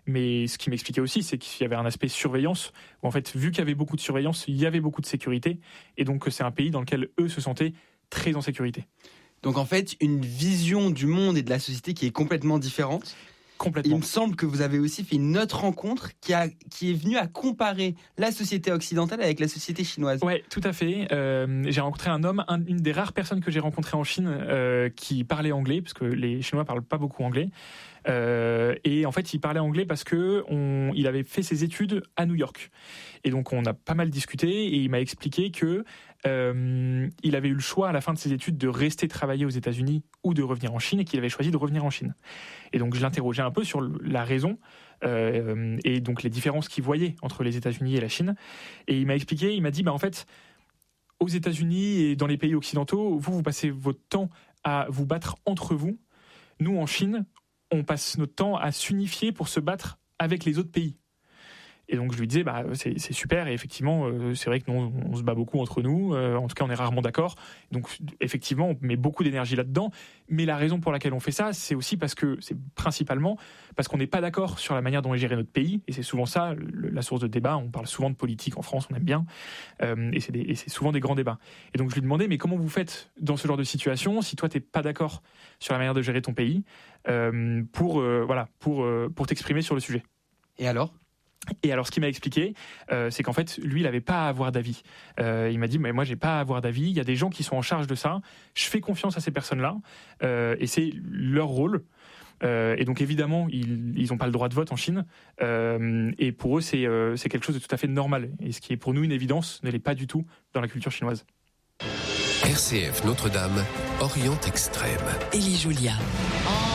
Mais ce qui m'expliquait aussi, c'est qu'il y avait un aspect surveillance, où en fait, vu qu'il y avait beaucoup de surveillance, il y avait beaucoup de sécurité, et donc c'est un pays dans lequel eux se sentaient très en sécurité. Donc en fait, une vision du monde et de la société qui est complètement différente. Complètement. Il me semble que vous avez aussi fait une autre rencontre qui est venue à comparer la société occidentale avec la société chinoise. Ouais, tout à fait. J'ai rencontré un homme, une des rares personnes que j'ai rencontrées en Chine qui parlait anglais, parce que les Chinois parlent pas beaucoup anglais. Et en fait, il parlait anglais parce que il avait fait ses études à New York. Et donc, on a pas mal discuté et il m'a expliqué que il avait eu le choix à la fin de ses études de rester travailler aux États-Unis ou de revenir en Chine et qu'il avait choisi de revenir en Chine. Et donc, je l'interrogeais un peu sur la raison et donc les différences qu'il voyait entre les États-Unis et la Chine. Et il m'a expliqué, il m'a dit, en fait, aux États-Unis et dans les pays occidentaux, vous passez votre temps à vous battre entre vous. Nous, en Chine, on passe notre temps à s'unifier pour se battre avec les autres pays. Et donc je lui disais, c'est super, et effectivement, c'est vrai que nous, on se bat beaucoup entre nous, en tout cas on est rarement d'accord, donc effectivement on met beaucoup d'énergie là-dedans, mais la raison pour laquelle on fait ça, c'est aussi c'est principalement parce qu'on n'est pas d'accord sur la manière dont est géré notre pays, et c'est souvent ça, la source de débat. On parle souvent de politique en France, on aime bien, et c'est souvent des grands débats. Et donc je lui demandais, mais comment vous faites dans ce genre de situation, si toi t'es pas d'accord sur la manière de gérer ton pays, pour t'exprimer sur le sujet. Et alors ? Et alors, ce qu'il m'a expliqué, c'est qu'en fait, lui, il n'avait pas à avoir d'avis. Il m'a dit, mais moi, j'ai pas à avoir d'avis. Il y a des gens qui sont en charge de ça. Je fais confiance à ces personnes-là, et c'est leur rôle. Et donc, évidemment, ils n'ont pas le droit de vote en Chine. Et pour eux, c'est quelque chose de tout à fait normal. Et ce qui est pour nous une évidence ne l'est pas du tout dans la culture chinoise. RCF Notre-Dame, Orient Extrême. Élie Julia.